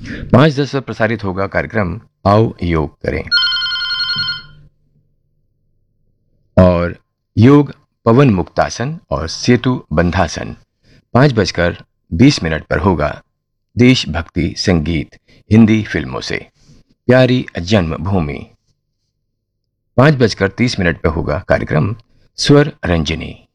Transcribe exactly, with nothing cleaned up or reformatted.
पाँच दस पर प्रसारित होगा कार्यक्रम आओ योग करें। और योग पवन मुक्तासन और सेतु बंधासन पाँच बजकर बीस मिनट पर होगा। देशभक्ति संगीत हिंदी फिल्मों से प्यारी जन्मभूमि। पाँच बजकर तीस मिनट पर होगा कार्यक्रम स्वर रंजनी।